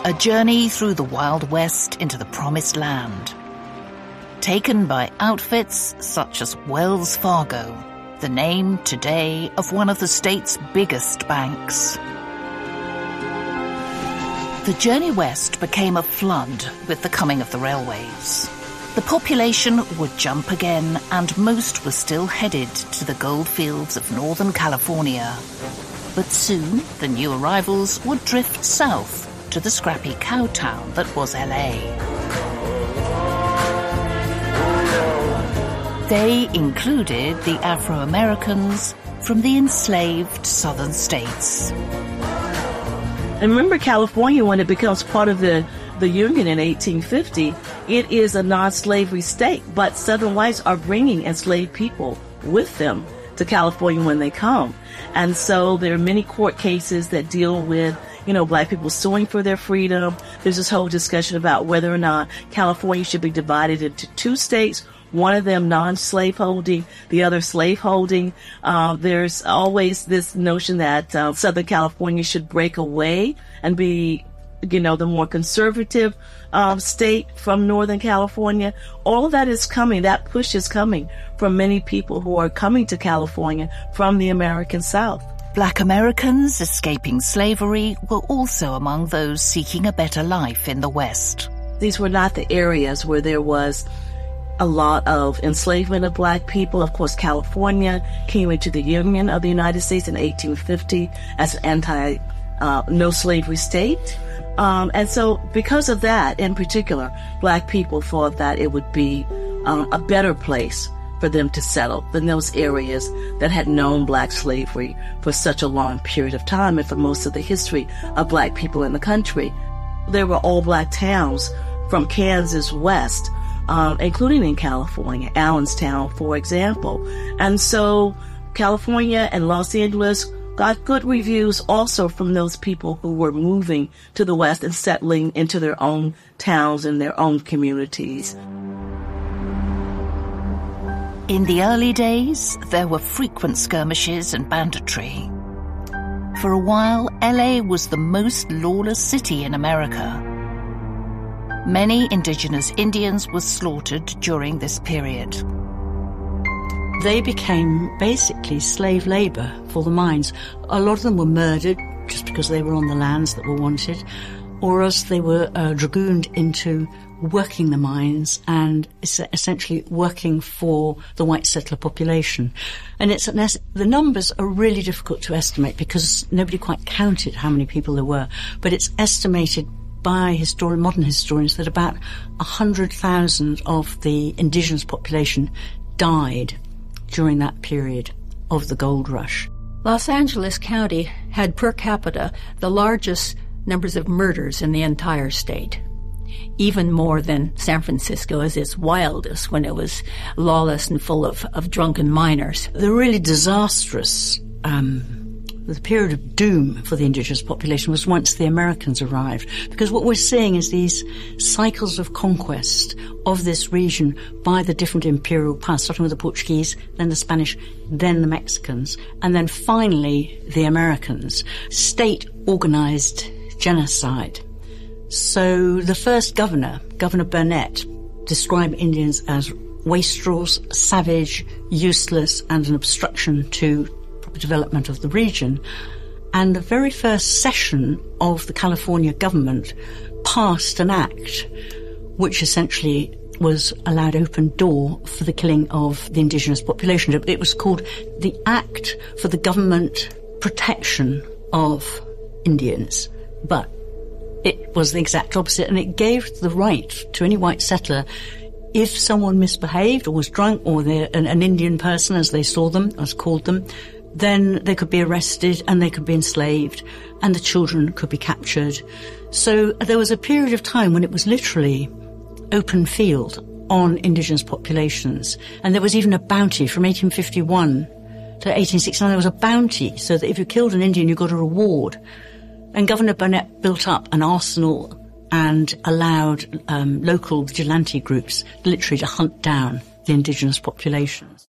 a journey through the Wild West into the Promised Land. Taken by outfits such as Wells Fargo, the name today of one of the state's biggest banks. The journey west became a flood with the coming of the railways. The population would jump again, and most were still headed to the gold fields of Northern California. But soon, the new arrivals would drift south to the scrappy cow town that was LA. They included the Afro-Americans from the enslaved southern states. And remember, California, when it becomes part of the Union in 1850, it is a non-slavery state, but Southern whites are bringing enslaved people with them to California when they come. And so there are many court cases that deal with, black people suing for their freedom. There's this whole discussion about whether or not California should be divided into two states, one of them non-slaveholding, the other slaveholding. There's always this notion that Southern California should break away and be the more conservative state from Northern California. All of that is coming. That push is coming from many people who are coming to California from the American South. Black Americans escaping slavery were also among those seeking a better life in the West. These were not the areas where there was a lot of enslavement of black people. Of course, California came into the Union of the United States in 1850 as an no slavery state. And so because of that, in particular, black people thought that it would be a better place for them to settle than those areas that had known black slavery for such a long period of time and for most of the history of black people in the country. There were all black towns from Kansas west, including in California, Allenstown, for example. And so California and Los Angeles got good reviews also from those people who were moving to the West and settling into their own towns and their own communities. In the early days, there were frequent skirmishes and banditry. For a while, LA was the most lawless city in America. Many indigenous Indians were slaughtered during this period. They became basically slave labor for the mines. A lot of them were murdered just because they were on the lands that were wanted, or else they were dragooned into working the mines and essentially working for the white settler population. And the numbers are really difficult to estimate because nobody quite counted how many people there were, but it's estimated by modern historians that about 100,000 of the indigenous population died during that period of the gold rush. Los Angeles County had per capita the largest numbers of murders in the entire state, even more than San Francisco as its wildest when it was lawless and full of drunken miners. The really disastrous the period of doom for the indigenous population was once the Americans arrived, because what we're seeing is these cycles of conquest of this region by the different imperial powers, starting with the Portuguese, then the Spanish, then the Mexicans, and then finally the Americans. State-organized genocide. So the first governor, Governor Burnett, described Indians as wastrels, savage, useless, and an obstruction to development of the region. And the very first session of the California government passed an act which essentially was allowed open door for the killing of the indigenous population. It was called the Act for the Government Protection of Indians, but it was the exact opposite, and it gave the right to any white settler, if someone misbehaved or was drunk, or an Indian person as they saw them, as called them, then they could be arrested and they could be enslaved and the children could be captured. So there was a period of time when it was literally open field on indigenous populations. And there was even a bounty from 1851 to 1869. There was a bounty so that if you killed an Indian, you got a reward. And Governor Burnett built up an arsenal and allowed local vigilante groups literally to hunt down the indigenous populations.